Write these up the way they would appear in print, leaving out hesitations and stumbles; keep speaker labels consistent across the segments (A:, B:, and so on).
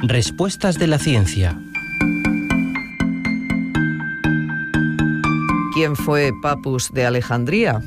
A: Respuestas de la ciencia.
B: ¿Quién fue Papus de Alejandría?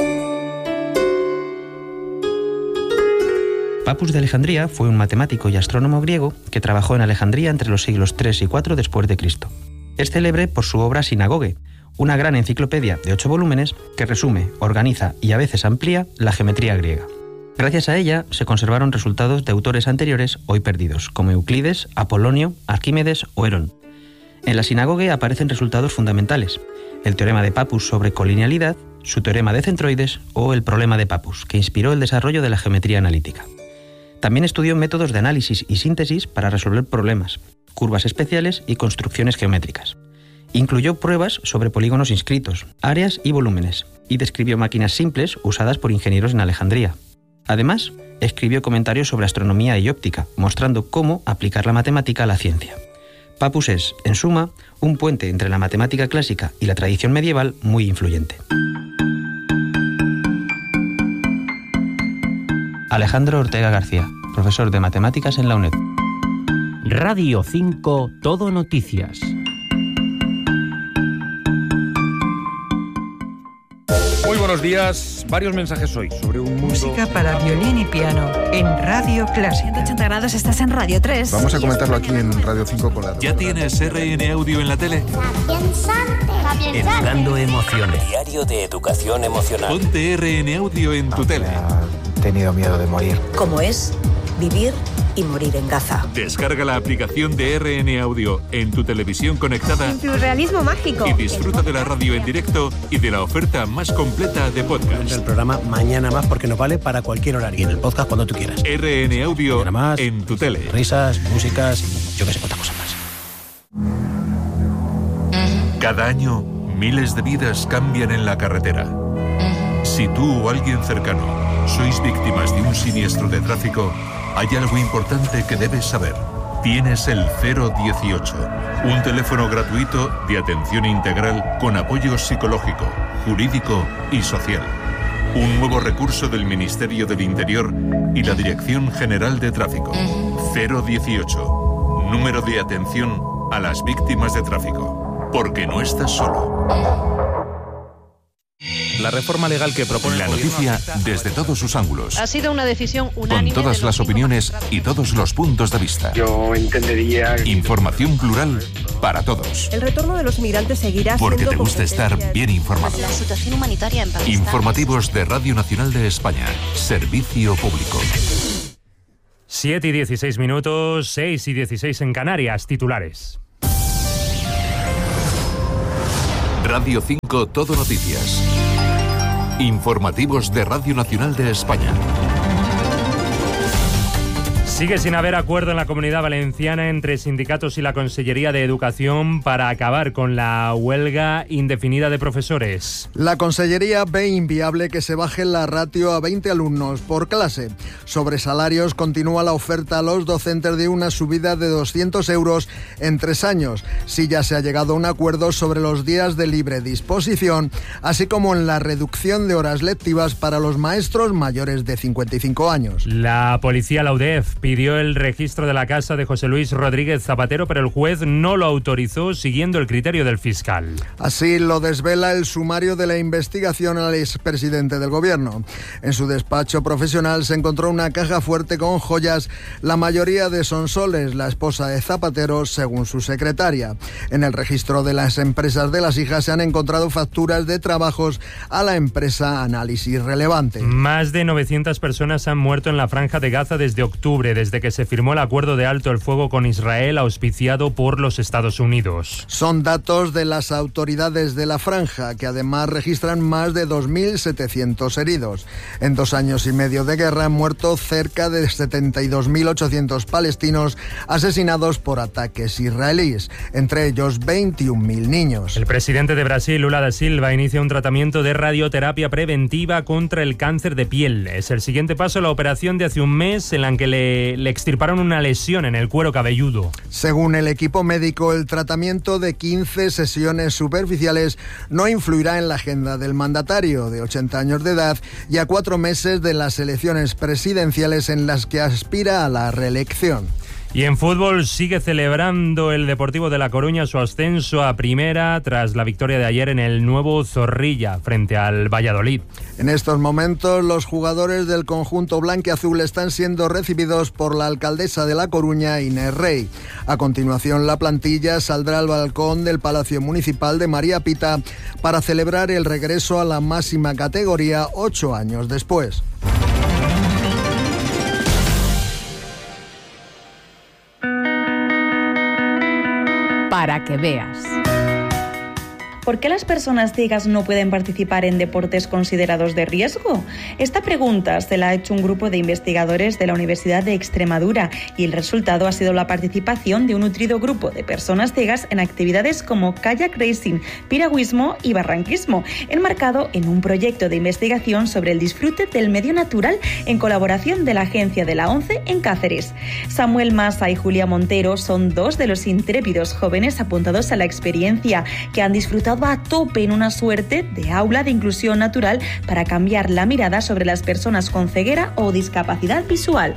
C: Papus de Alejandría fue un matemático y astrónomo griego que trabajó en Alejandría entre los siglos 3 y 4 después de Cristo. Es célebre por su obra Sinagoge, una gran enciclopedia de 8 volúmenes que resume, organiza y a veces amplía la geometría griega. Gracias a ella se conservaron resultados de autores anteriores hoy perdidos, como Euclides, Apolonio, Arquímedes o Herón. En la Sinagoge aparecen resultados fundamentales: el teorema de Papus sobre colinealidad, su teorema de centroides o el problema de Papus, que inspiró el desarrollo de la geometría analítica. También estudió métodos de análisis y síntesis para resolver problemas, curvas especiales y construcciones geométricas. Incluyó pruebas sobre polígonos inscritos, áreas y volúmenes, y describió máquinas simples usadas por ingenieros en Alejandría. Además, escribió comentarios sobre astronomía y óptica, mostrando cómo aplicar la matemática a la ciencia. Papus es, en suma, un puente entre la matemática clásica y la tradición medieval muy influyente. Alejandro Ortega García, profesor de matemáticas en la UNED.
A: Radio 5 Todo Noticias.
D: Muy buenos días. Varios mensajes hoy sobre un mundo...
E: Música para violín y piano en Radio Clásica.
F: 180 grados, estás en Radio 3.
G: Vamos a comentarlo aquí en Radio 5 con la...
H: ¿Ya tienes RN Audio en la tele?
A: Educando emociones.
I: Diario de educación emocional.
H: Ponte RN Audio en tu tele.
G: He tenido miedo de morir.
F: ¿Cómo es vivir y morir en Gaza?
H: Descarga la aplicación de RN Audio en tu televisión conectada.
J: En Surrealismo Mágico.
H: Y disfruta de la radio en directo y de la oferta más completa de podcast.
K: El programa Mañana Más, porque nos vale para cualquier horario. Y en el podcast cuando tú quieras.
H: RN Audio más, en tu tele.
K: Risas, músicas y yo que sé cuántas cosas más.
H: Cada año, miles de vidas cambian en la carretera. Si tú o alguien cercano sois víctimas de un siniestro de tráfico, hay algo importante que debes saber. Tienes el 018, un teléfono gratuito de atención integral con apoyo psicológico, jurídico y social. Un nuevo recurso del Ministerio del Interior y la Dirección General de Tráfico. 018, número de atención a las víctimas de tráfico. Porque no estás solo.
L: La reforma legal que propone
H: la noticia desde todos sus ángulos.
J: Ha sido una decisión unánime.
H: Con todas las opiniones y todos los puntos de vista.
M: Yo entendería...
H: Información plural para todos.
J: El retorno de los migrantes seguirá siendo...
H: Porque te gusta estar bien informado.
F: La situación humanitaria en Pakistán.
H: Informativos de Radio Nacional de España. Servicio público.
N: 7 y 16 minutos, 6 y 16 en Canarias. Titulares.
H: Radio 5 Todo Noticias. Informativos de Radio Nacional de España.
N: Sigue sin haber acuerdo en la Comunidad Valenciana entre sindicatos y la Consellería de Educación para acabar con la huelga indefinida de profesores.
O: La Consellería ve inviable que se baje la ratio a 20 alumnos por clase. Sobre salarios continúa la oferta a los docentes de una subida de 200 euros en 3 años. Sí ya se ha llegado a un acuerdo sobre los días de libre disposición, así como en la reducción de horas lectivas para los maestros mayores de 55 años.
N: La policía, la UDEF, pidió el registro de la casa de José Luis Rodríguez Zapatero, pero el juez no lo autorizó siguiendo el criterio del fiscal.
O: Así lo desvela el sumario de la investigación al expresidente del gobierno. En su despacho profesional se encontró una caja fuerte con joyas, la mayoría de Sonsoles, la esposa de Zapatero, según su secretaria. En el registro de las empresas de las hijas se han encontrado facturas de trabajos a la empresa Análisis Relevante.
N: Más de 900 personas han muerto en la Franja de Gaza desde octubre, desde que se firmó el acuerdo de alto el fuego con Israel auspiciado por los Estados Unidos.
O: Son datos de las autoridades de la franja, que además registran más de 2.700 heridos. En 2 años y medio de guerra han muerto cerca de 72.800 palestinos asesinados por ataques israelíes, entre ellos 21.000 niños.
N: El presidente de Brasil, Lula da Silva, inicia un tratamiento de radioterapia preventiva contra el cáncer de piel. Es el siguiente paso a la operación de hace un mes en la que le extirparon una lesión en el cuero cabelludo.
O: Según el equipo médico, el tratamiento de 15 sesiones superficiales no influirá en la agenda del mandatario de 80 años de edad y a 4 meses de las elecciones presidenciales en las que aspira a la reelección.
N: Y en fútbol sigue celebrando el Deportivo de La Coruña su ascenso a primera tras la victoria de ayer en el nuevo Zorrilla frente al Valladolid.
O: En estos momentos los jugadores del conjunto blanquiazul están siendo recibidos por la alcaldesa de La Coruña, Inés Rey. A continuación la plantilla saldrá al balcón del Palacio Municipal de María Pita para celebrar el regreso a la máxima categoría 8 años después.
M: Para que veas.
P: ¿Por qué las personas ciegas no pueden participar en deportes considerados de riesgo? Esta pregunta se la ha hecho un grupo de investigadores de la Universidad de Extremadura y el resultado ha sido la participación de un nutrido grupo de personas ciegas en actividades como kayak racing, piragüismo y barranquismo, enmarcado en un proyecto de investigación sobre el disfrute del medio natural en colaboración de la Agencia de la ONCE en Cáceres. Samuel Massa y Julia Montero son dos de los intrépidos jóvenes apuntados a la experiencia que han disfrutado a tope en una suerte de aula de inclusión natural para cambiar la mirada sobre las personas con ceguera o discapacidad visual.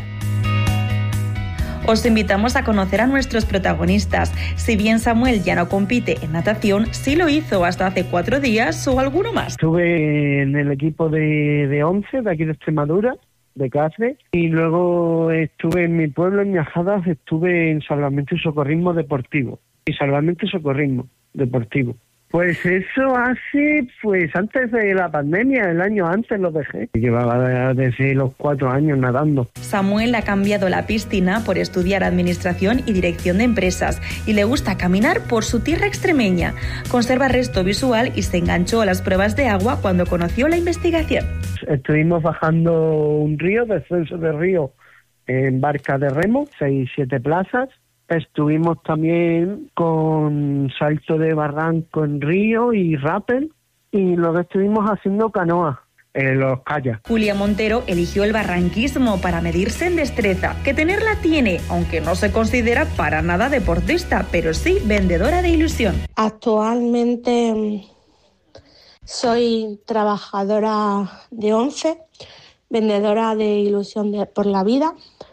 P: Os invitamos a conocer a nuestros protagonistas. Si bien Samuel ya no compite en natación, sí lo hizo hasta hace 4 días o alguno más.
Q: Estuve en el equipo de ONCE, de aquí de Extremadura, de Cáceres, y luego estuve en mi pueblo, en Ñajadas, estuve en salvamento y socorrismo deportivo. Y salvamento y socorrismo deportivo. Pues eso hace, antes de la pandemia, el año antes lo dejé. Llevaba desde los 4 años nadando.
P: Samuel ha cambiado la piscina por estudiar administración y dirección de empresas y le gusta caminar por su tierra extremeña. Conserva resto visual y se enganchó a las pruebas de agua cuando conoció la investigación.
Q: Estuvimos bajando un río, descenso de río en barca de remo, 6-7 plazas. Estuvimos también con salto de barranco en río y rappel, y luego estuvimos haciendo canoa en los kayaks.
P: Julia Montero eligió el barranquismo para medirse en destreza, que tenerla tiene, aunque no se considera para nada deportista, pero sí vendedora de ilusión.
R: Actualmente soy trabajadora de ONCE, vendedora de ilusión por la vida.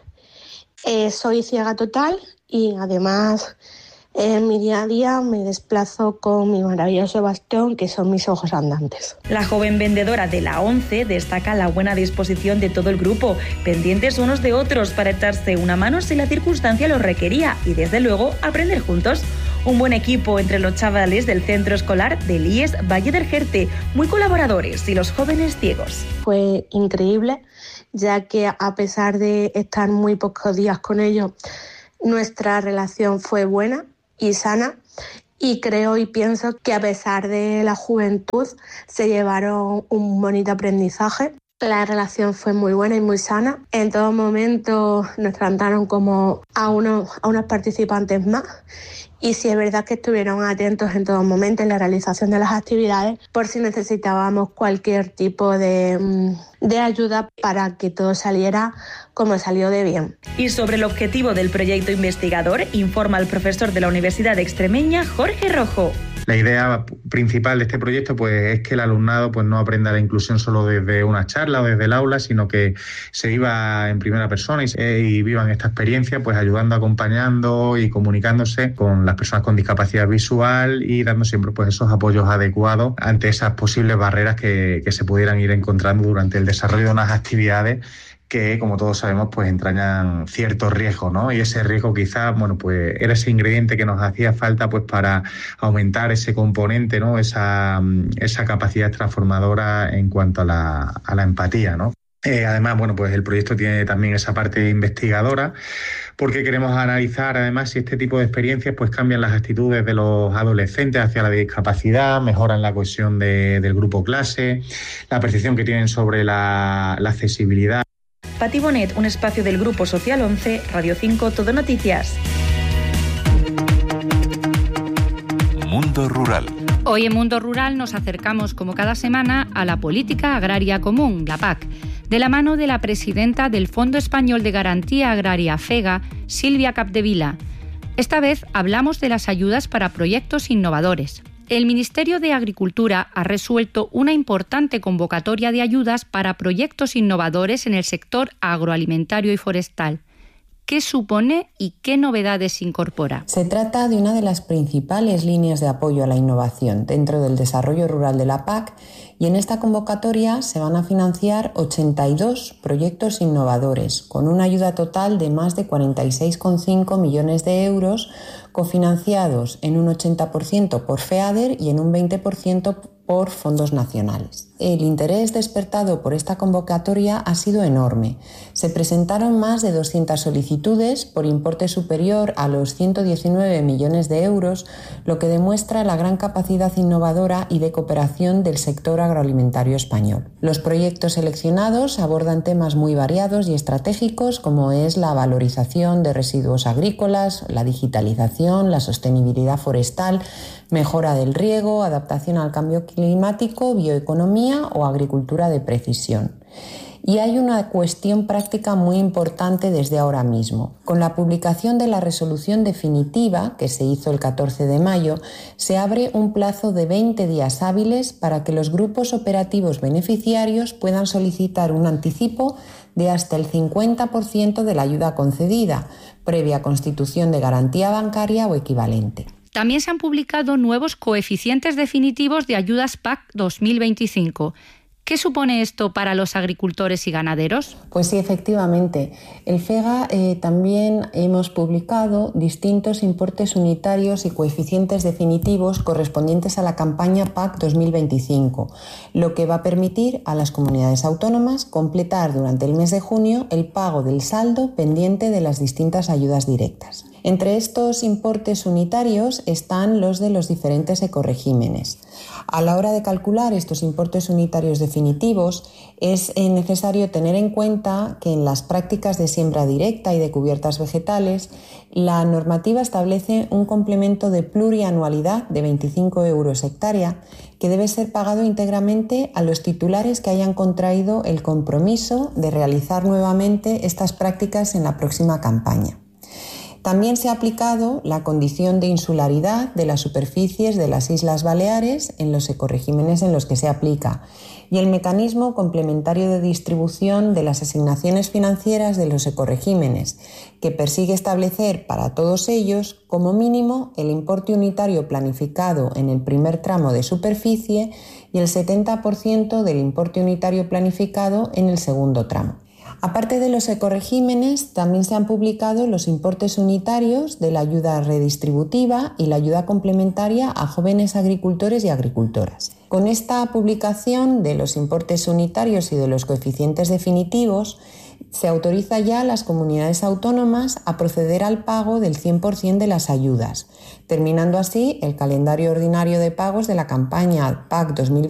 R: Soy ciega total. Y además, en mi día a día me desplazo con mi maravilloso bastón, que son mis ojos andantes.
P: La joven vendedora de la ONCE destaca la buena disposición de todo el grupo, pendientes unos de otros para echarse una mano si la circunstancia lo requería y, desde luego, aprender juntos. Un buen equipo entre los chavales del centro escolar del IES Valle del Jerte, muy colaboradores, y los jóvenes ciegos.
R: Fue increíble, ya que a pesar de estar muy pocos días con ellos, nuestra relación fue buena y sana, y creo y pienso que a pesar de la juventud se llevaron un bonito aprendizaje. La relación fue muy buena y muy sana. En todo momento nos trataron como a unos participantes más, y sí es verdad que estuvieron atentos en todo momento en la realización de las actividades por si necesitábamos cualquier tipo de ayuda para que todo saliera como salió de bien.
P: Y sobre el objetivo del proyecto investigador informa el profesor de la Universidad Extremeña, Jorge Rojo.
S: La idea principal de este proyecto es que el alumnado no aprenda la inclusión solo desde una charla o desde el aula, sino que se viva en primera persona y vivan esta experiencia ayudando, acompañando y comunicándose con las personas con discapacidad visual y dando siempre esos apoyos adecuados ante esas posibles barreras que se pudieran ir encontrando durante el desarrollo de unas actividades que, como todos sabemos, entrañan cierto riesgo, ¿no? Y ese riesgo quizás, era ese ingrediente que nos hacía falta para aumentar ese componente, ¿no? Esa capacidad transformadora en cuanto a la empatía, ¿no? Además, el proyecto tiene también esa parte investigadora, porque queremos analizar además si este tipo de experiencias cambian las actitudes de los adolescentes hacia la discapacidad, mejoran la cohesión del grupo clase, la percepción que tienen sobre la accesibilidad.
P: Pati Bonet, un espacio del Grupo Social 11, Radio 5, Todo Noticias.
H: Mundo Rural.
T: Hoy en Mundo Rural nos acercamos, como cada semana, a la Política Agraria Común, la PAC, de la mano de la presidenta del Fondo Español de Garantía Agraria, FEGA, Silvia Capdevila. Esta vez hablamos de las ayudas para proyectos innovadores. El Ministerio de Agricultura ha resuelto una importante convocatoria de ayudas para proyectos innovadores en el sector agroalimentario y forestal. qué supone y qué novedades incorpora.
U: Se trata de una de las principales líneas de apoyo a la innovación dentro del desarrollo rural de la PAC, y en esta convocatoria se van a financiar 82 proyectos innovadores con una ayuda total de más de 46,5 millones de euros, cofinanciados en un 80% por FEADER y en un 20% por fondos nacionales. El interés despertado por esta convocatoria ha sido enorme. Se presentaron más de 200 solicitudes por importe superior a los 119 millones de euros, lo que demuestra la gran capacidad innovadora y de cooperación del sector agroalimentario español. Los proyectos seleccionados abordan temas muy variados y estratégicos, como es la valorización de residuos agrícolas, la digitalización, la sostenibilidad forestal, mejora del riego, adaptación al cambio climático, bioeconomía o agricultura de precisión. Y hay una cuestión práctica muy importante desde ahora mismo. Con la publicación de la resolución definitiva, que se hizo el 14 de mayo, se abre un plazo de 20 días hábiles para que los grupos operativos beneficiarios puedan solicitar un anticipo de hasta el 50% de la ayuda concedida, previa constitución de garantía bancaria o equivalente.
T: También se han publicado nuevos coeficientes definitivos de ayudas PAC 2025. ¿Qué supone esto para los agricultores y ganaderos?
U: Pues sí, efectivamente. El FEGA también hemos publicado distintos importes unitarios y coeficientes definitivos correspondientes a la campaña PAC 2025, lo que va a permitir a las comunidades autónomas completar durante el mes de junio el pago del saldo pendiente de las distintas ayudas directas. Entre estos importes unitarios están los de los diferentes ecoregímenes. A la hora de calcular estos importes unitarios definitivos, es necesario tener en cuenta que en las prácticas de siembra directa y de cubiertas vegetales, la normativa establece un complemento de plurianualidad de 25 euros hectárea que debe ser pagado íntegramente a los titulares que hayan contraído el compromiso de realizar nuevamente estas prácticas en la próxima campaña. También se ha aplicado la condición de insularidad de las superficies de las Islas Baleares en los ecoregímenes en los que se aplica y el mecanismo complementario de distribución de las asignaciones financieras de los ecoregímenes, que persigue establecer para todos ellos como mínimo el importe unitario planificado en el primer tramo de superficie y el 70% del importe unitario planificado en el segundo tramo. Aparte de los ecoregímenes, también se han publicado los importes unitarios de la ayuda redistributiva y la ayuda complementaria a jóvenes agricultores y agricultoras. Con esta publicación de los importes unitarios y de los coeficientes definitivos, se autoriza ya a las comunidades autónomas a proceder al pago del 100% de las ayudas, terminando así el calendario ordinario de pagos de la campaña PAC 2025